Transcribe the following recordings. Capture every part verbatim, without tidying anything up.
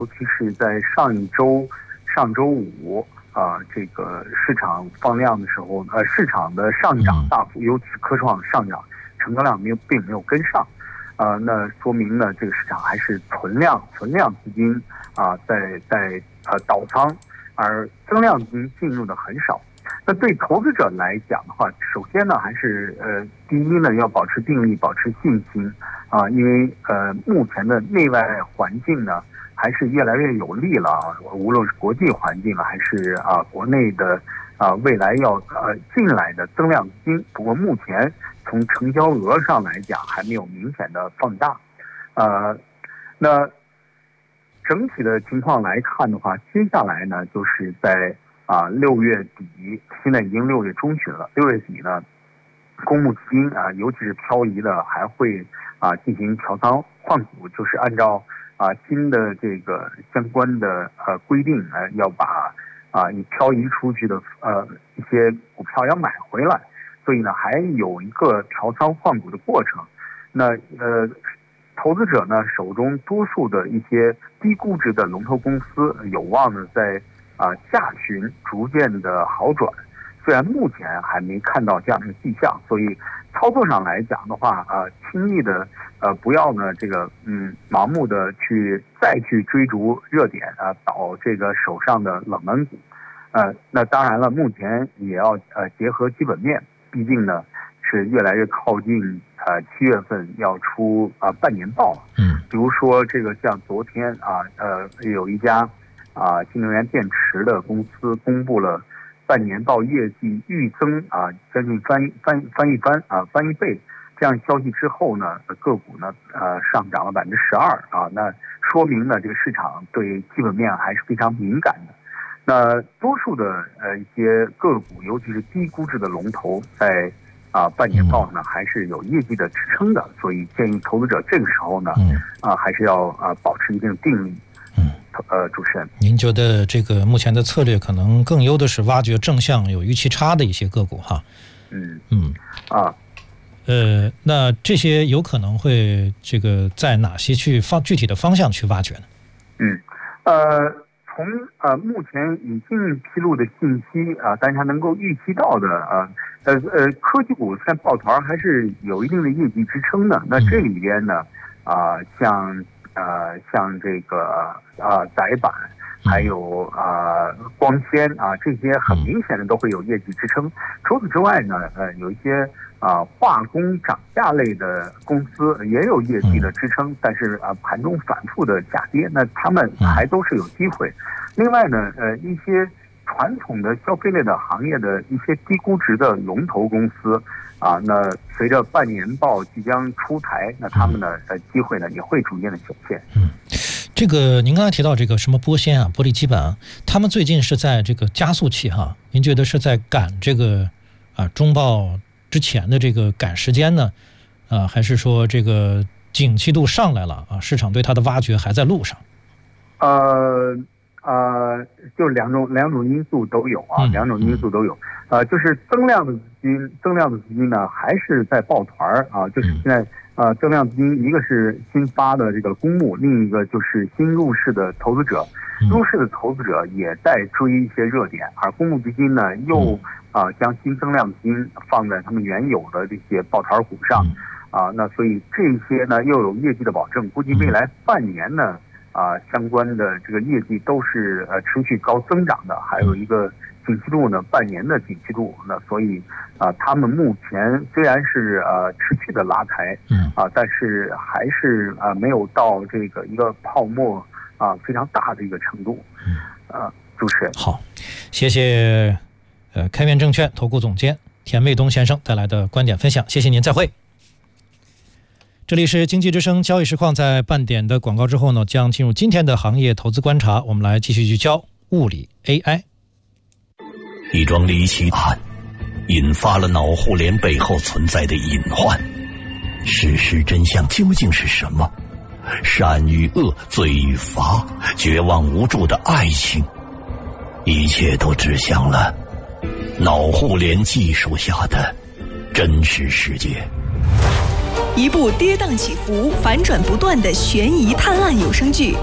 尤其是在上一周上周五啊、呃，这个市场放量的时候，呃，市场的上涨大幅，尤其是科创上涨，成交量没有并没有跟上，呃，那说明呢，这个市场还是存量存量资金啊、呃，在在呃倒仓，而增量资金进入的很少。那对投资者来讲的话，首先呢，还是呃，第一呢，要保持定力，保持信心啊、呃，因为呃，目前的内外环境呢，还是越来越有利了啊，无论是国际环境啊，还是啊国内的啊未来要呃进来的增量资金，不过目前从成交额上来讲，还没有明显的放大，呃，那整体的情况来看的话，接下来呢，就是在啊，六月底，现在已经六月中旬了。六月底呢，公募基金啊，尤其是漂移的，还会啊进行调仓换股，就是按照啊新的这个相关的呃规定啊，要把啊你漂移出去的呃一些股票要买回来，所以呢还有一个调仓换股的过程。那呃，投资者呢手中多数的一些低估值的龙头公司，有望呢在啊，下旬逐渐的好转，虽然目前还没看到这样的迹象，所以操作上来讲的话，啊，轻易的呃不要呢这个嗯盲目的去再去追逐热点啊，倒这个手上的冷门股，呃，那当然了，目前也要呃结合基本面，毕竟呢是越来越靠近呃七月份要出啊、呃、半年报， 嗯， 比如说这个像昨天啊呃有一家。啊，新能源电池的公司公布了半年报业绩预增啊，将近翻翻翻一番啊，翻一倍。这样消息之后呢，个股呢呃上涨了百分之十二啊，那说明呢这个市场对基本面还是非常敏感的。那多数的呃一些个股，尤其是低估值的龙头，在啊半年报呢还是有业绩的支撑的，所以建议投资者这个时候呢啊还是要啊保持一定定力。呃，主持人， 您觉得这个目前的策略可能更优的是挖掘正向有预期差的一些个股哈？ 嗯嗯啊， 呃，那这些有可能会这个在哪些去方具体的方向去挖掘呢？ 嗯，呃，从呃目前已经披露的信息啊，大家能够预期到的啊，呃呃，科技股在抱团还是有一定的业绩支撑的。那这里边呢，啊、呃，像。呃，像这个呃载板，还有呃光纤啊，这些很明显的都会有业绩支撑。除此之外呢，呃，有一些啊、呃、化工涨价类的公司也有业绩的支撑，但是啊、呃、盘中反复的下跌，那他们还都是有机会。另外呢，呃一些传统的消费类的行业的一些低估值的龙头公司。啊，那随着半年报即将出台，那他们的呃机会呢也会逐渐的显现。 嗯，这个您刚才提到这个什么玻纤啊、玻璃基板啊，他们最近是在这个加速器哈，您觉得是在赶这个啊中报之前的这个赶时间呢，啊还是说这个景气度上来了啊，市场对它的挖掘还在路上？ 呃呃，就两种两种因素都有啊， 嗯、 两种因素都有。呃，就是增量的资金，增量的资金呢，还是在抱团啊。就是现在，呃，增量资金一个是新发的这个公募，另一个就是新入市的投资者。入市的投资者也在追一些热点，而公募基金呢，又啊、呃、将新增量资金放在他们原有的这些抱团股上啊。那所以这些呢又有业绩的保证，估计未来半年呢啊、呃、相关的这个业绩都是呃持续高增长的，还有一个。景气度呢，半年的景气度，那所以啊、呃，他们目前虽然是呃持续的拉抬， 嗯啊、呃，但是还是啊、呃、没有到这个一个泡沫啊、呃、非常大的一个程度， 嗯呃，主持人好，谢谢呃开源证券投顾总监田卫东先生带来的观点分享，谢谢您，再会。这里是经济之声交易实况，在半点的广告之后呢，将进入今天的行业投资观察，我们来继续聚焦物理 A I。 一桩离奇案引发了脑互联背后存在的隐患，事实真相究竟是什么？善与恶，罪与罚，绝望无助的爱情，一切都指向了脑互联技术下的真实世界。 一部跌宕起伏、反转不断的悬疑探案有声剧，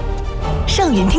上云听。